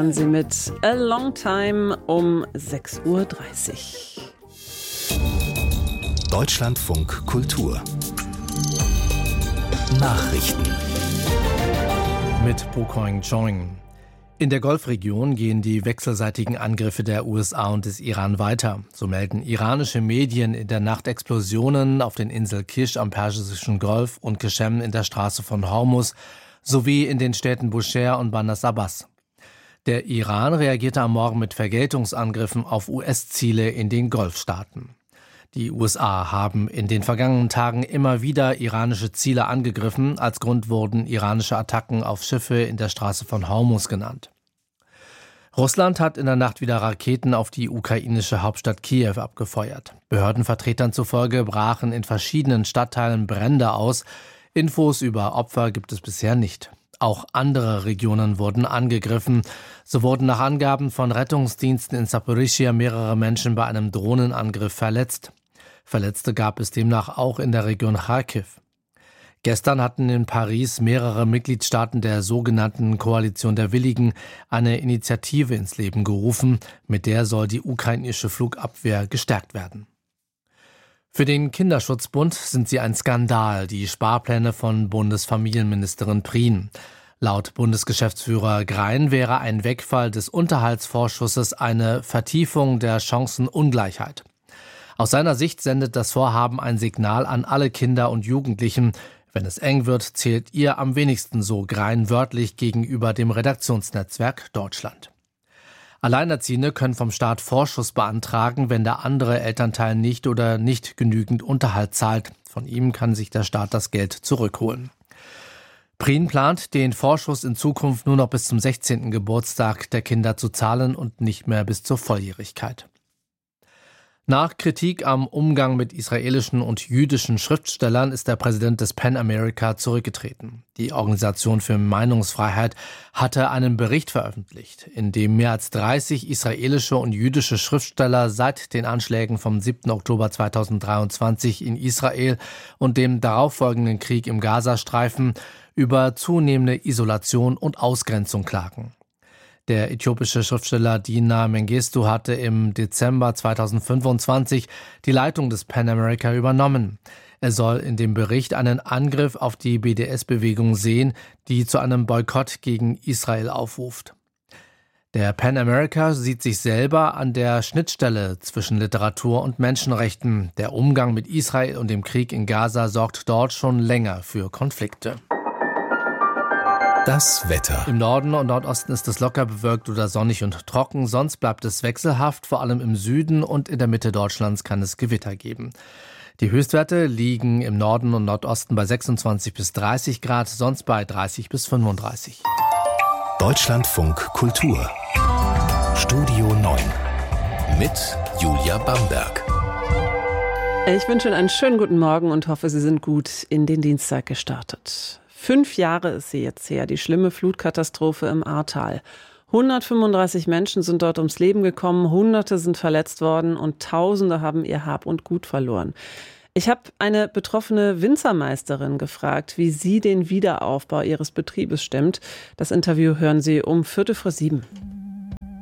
hören Sie mit A Long Time um 6:30 Uhr. Deutschlandfunk Kultur Nachrichten mit Bokoing Choing. In der Golfregion gehen die wechselseitigen Angriffe der USA und des Iran weiter. So melden iranische Medien in der Nacht Explosionen auf den Inseln Kish am Persischen Golf und Qeshem in der Straße von Hormuz sowie in den Städten Bushehr und Bandar Abbas. Der Iran reagierte am Morgen mit Vergeltungsangriffen auf US-Ziele in den Golfstaaten. Die USA haben in den vergangenen Tagen immer wieder iranische Ziele angegriffen. Als Grund wurden iranische Attacken auf Schiffe in der Straße von Hormuz genannt. Russland hat in der Nacht wieder Raketen auf die ukrainische Hauptstadt Kiew abgefeuert. Behördenvertretern zufolge brachen in verschiedenen Stadtteilen Brände aus. Infos über Opfer gibt es bisher nicht. Auch andere Regionen wurden angegriffen. So wurden nach Angaben von Rettungsdiensten in Saporischschja mehrere Menschen bei einem Drohnenangriff verletzt. Verletzte gab es demnach auch in der Region Kharkiv. Gestern hatten in Paris mehrere Mitgliedstaaten der sogenannten Koalition der Willigen eine Initiative ins Leben gerufen, mit der soll die ukrainische Flugabwehr gestärkt werden. Für den Kinderschutzbund sind sie ein Skandal, die Sparpläne von Bundesfamilienministerin Prien. Laut Bundesgeschäftsführer Grein wäre ein Wegfall des Unterhaltsvorschusses eine Vertiefung der Chancenungleichheit. Aus seiner Sicht sendet das Vorhaben ein Signal an alle Kinder und Jugendlichen. Wenn es eng wird, zählt ihr am wenigsten, so Grein wörtlich gegenüber dem Redaktionsnetzwerk Deutschland. Alleinerziehende können vom Staat Vorschuss beantragen, wenn der andere Elternteil nicht oder nicht genügend Unterhalt zahlt. Von ihm kann sich der Staat das Geld zurückholen. Prien plant, den Vorschuss in Zukunft nur noch bis zum 16. Geburtstag der Kinder zu zahlen und nicht mehr bis zur Volljährigkeit. Nach Kritik am Umgang mit israelischen und jüdischen Schriftstellern ist der Präsident des PEN America zurückgetreten. Die Organisation für Meinungsfreiheit hatte einen Bericht veröffentlicht, in dem mehr als 30 israelische und jüdische Schriftsteller seit den Anschlägen vom 7. Oktober 2023 in Israel und dem darauffolgenden Krieg im Gazastreifen über zunehmende Isolation und Ausgrenzung klagen. Der äthiopische Schriftsteller Dina Mengistu hatte im Dezember 2025 die Leitung des PEN America übernommen. Er soll in dem Bericht einen Angriff auf die BDS-Bewegung sehen, die zu einem Boykott gegen Israel aufruft. Der PEN America sieht sich selber an der Schnittstelle zwischen Literatur und Menschenrechten. Der Umgang mit Israel und dem Krieg in Gaza sorgt dort schon länger für Konflikte. Das Wetter. Im Norden und Nordosten ist es locker bewölkt oder sonnig und trocken. Sonst bleibt es wechselhaft. Vor allem im Süden und in der Mitte Deutschlands kann es Gewitter geben. Die Höchstwerte liegen im Norden und Nordosten bei 26 bis 30 Grad, sonst bei 30 bis 35. Deutschlandfunk Kultur. Studio 9. Mit Julia Bamberg. Ich wünsche Ihnen einen schönen guten Morgen und hoffe, Sie sind gut in den Dienstag gestartet. 5 Jahre ist sie jetzt her, die schlimme Flutkatastrophe im Ahrtal. 135 Menschen sind dort ums Leben gekommen, Hunderte sind verletzt worden und Tausende haben ihr Hab und Gut verloren. Ich habe eine betroffene Winzermeisterin gefragt, wie sie den Wiederaufbau ihres Betriebes stemmt. Das Interview hören Sie um 6:45.